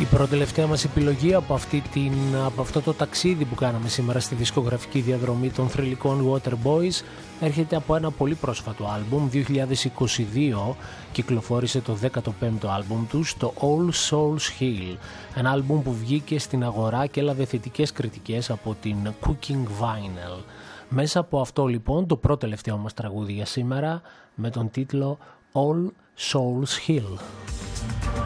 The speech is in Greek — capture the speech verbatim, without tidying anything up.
Η προτελευταία μας επιλογή από, αυτή την, από αυτό το ταξίδι που κάναμε σήμερα στη δισκογραφική διαδρομή των θρυλικών Waterboys έρχεται από ένα πολύ πρόσφατο άλμπουμ. δύο χιλιάδες είκοσι δύο κυκλοφόρησε το δέκατο πέμπτο άλμπουμ τους, το All Souls Hill, ένα άλμπουμ που βγήκε στην αγορά και έλαβε θετικές κριτικές από την Cooking Vinyl. Μέσα από αυτό λοιπόν το πρώτο τελευταίο μας τραγούδι για σήμερα με τον τίτλο All Souls Hill.